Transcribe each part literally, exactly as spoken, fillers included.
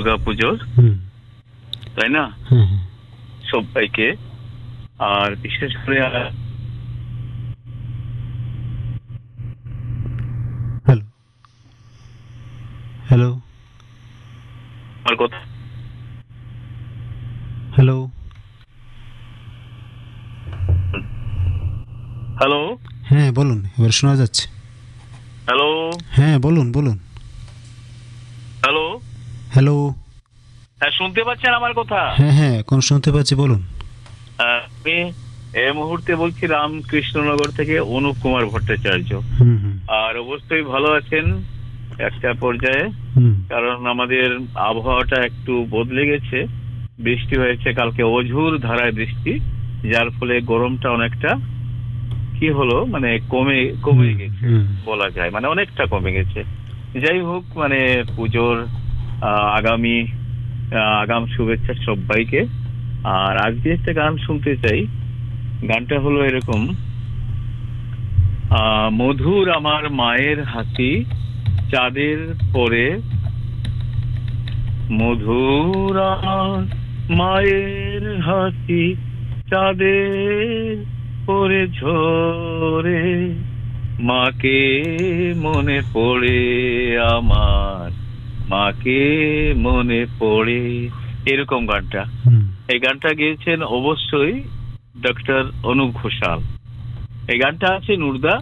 দুর্গাপুজোর, তাই না? সবাইকে, আর বিশেষ করে হ্যালো হ্যালো আমার কথা হ্যালো হ্যালো হ্যাঁ বলুন, এবার শোনা যাচ্ছে। হ্যালো হ্যাঁ বলুন বলুন হ্যালো হ্যালো হ্যাঁ, শুনতে পাচ্ছেন আমার কথা? হ্যাঁ হ্যাঁ এখন শুনতে পাচ্ছি, বলুন। আমি এই মুহূর্তে বলছি রামকৃষ্ণনগর থেকে অনুপ কুমার ভট্টাচার্য। হুম হুম আর অবশ্যই ভালো আছেন একটা পর্যায়ে, হুম কারণ আমাদের আবহাওয়াটা একটু বদলে গেছে। বৃষ্টি হয়েছে কালকে, অঝোর ধারায় বৃষ্টি, যার ফলে গরমটা অনেকটা কি হলো মানে কমে কমে গেছে বলা যায়, মানে অনেকটা কমে গেছে। যাই হোক, মানে পুজোর আহ, আগামী আহ, আগাম শুভেচ্ছা সবাইকে। আর আজকে একটা গান শুনতে চাই। গানটা হলো এরকম, আহ মধুর আমার মায়ের হাসি চাঁদের পরে, মধুর আমার মায়ের হাসি চাঁদের পরে ঝরে, মাকে মনে পড়ে আমার, মাকে মনে পড়ে, এরকম গানটা। এই গানটা গেয়েছেন অবশ্যই ডক্টর অনুপ ঘোষাল। এই গানটা আছে নুরদা।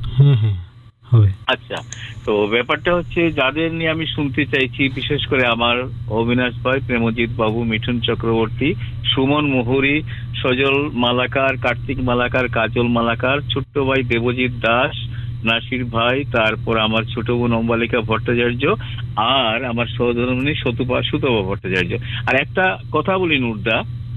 আচ্ছা, তো ব্যাপারটা হচ্ছে যাদের নিয়ে আমি শুনতে চাইছি, বিশেষ করে আমার অবিনাশ ভাই, প্রেমজিৎ বাবু, মিঠুন চক্রবর্তী, সুমন মোহরি, সজল মালাকার, কার্তিক মালাকার, কাজল মালাকার, ছোট্ট ভাই দেবজিৎ দাস, নাসির ভাই, তারপর আমার ছোট বোন অম্বালিকা ভট্টাচার্য, আর আমার সহধর্মিণী সতুপা সুতপা ভট্টাচার্য। আর একটা কথা বলি নুরদা।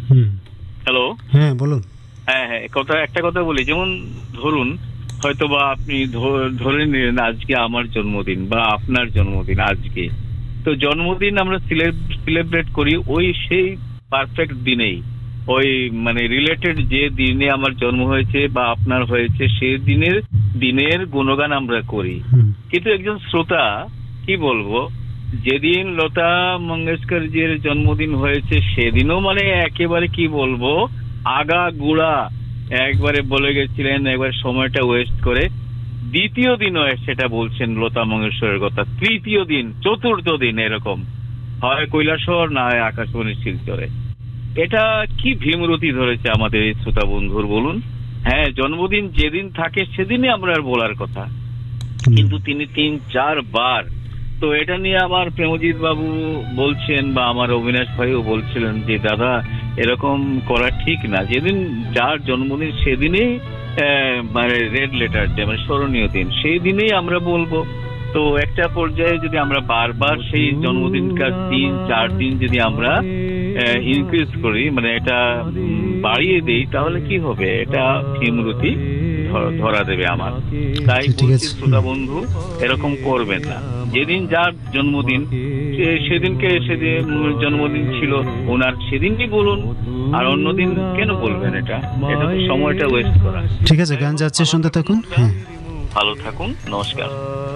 হ্যালো হ্যাঁ বলুন। হ্যাঁ হ্যাঁ কথা একটা কথা বলি, যেমন ধরুন হয়তো বা আপনি ধরে নিলেন আজকে আমার জন্মদিন বা আপনার জন্মদিন আজকে, তো জন্মদিন আমরা সেলিব্রেট করি ওই সেই পারফেক্ট দিনেই, ওই মানে রিলেটেড যে দিনে আমার জন্ম হয়েছে বা আপনার হয়েছে সেই দিনের দিনের গুণগান আমরা করি। কিন্তু একজন শ্রোতা কি বলবো, যেদিন লতা মঙ্গেশকরজির জন্মদিন হয়েছে সেদিনও মানে একেবারে কি বলবো আগা গুড়া একবারে বলে গেছিলেন, একবার সময়টা ওয়েস্ট করে। দ্বিতীয় দিনও সেটা বলছেন লতা মঙ্গেশকরের কথা, তৃতীয় দিন, চতুর্থ দিন, এরকম হয় কৈলাসহর না হয় আকাশবাণী শিলচরে। এটা কি ভীমরতি ধরেছে আমাদের এই শ্রোতা বন্ধুর বলুন? হ্যাঁ, জন্মদিন যেদিন থাকে সেদিনই আমরা বলার কথা, কিন্তু তিনি তিন চার বার। তো এটা নিয়ে আমার প্রেমজিৎ বাবু বলছেন বা আমার অবিনাশ ভাইও বলছিলেন যে দাদা এরকম করা ঠিক না, যেদিন যার জন্মদিন সেদিনেই মানে রেড লেটার ডে, মানে স্মরণীয় দিন, সেই দিনেই আমরা বলবো। তো একটা পর্যায়ে যদি আমরা বারবার সেই জন্মদিনকার দিন চার দিন যদি আমরা ইনক্রিজ করি, মানে এটা বাড়িয়ে দেই, তাহলে কি হবে? এটা ভীমরতি ধরা দেবে আমার। তাই বলছি শ্রোতা বন্ধু, এরকম করবেন না। যেদিন যার জন্মদিন সেদিনকে, সেদিন জন্মদিন ছিল ওনার, সেদিনই বলুন, আর অন্যদিন কেন বলবেন? এটা এটা তো সময়টা ওয়েস্ট করা। ঠিক আছে, গান যাচ্ছে, শুনতে থাকুন। হ্যাঁ, ভালো থাকুন, নমস্কার।